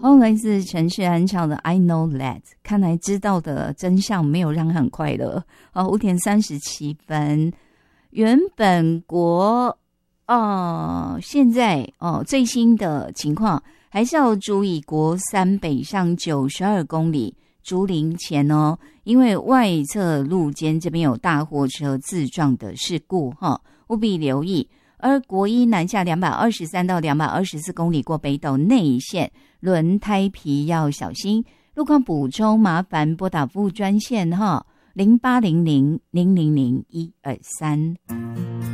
后来自城市很吵的 I know that， 看来知道的真相没有让他很快乐。5点37分，原本国现在最新的情况还是要注意国三北上92公里竹林前因为外侧路肩这边有大货车自撞的事故务必留意。而国一南下223到224公里过北斗内线，轮胎皮要小心。路况补充麻烦拨打服务专线0800000123。